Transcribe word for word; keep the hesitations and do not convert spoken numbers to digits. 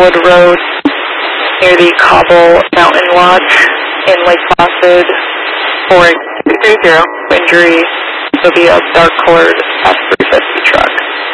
Wood Road near the Cobble Mountain Lodge in Lake Placid for a injury. It'll be a dark colored F three fifty.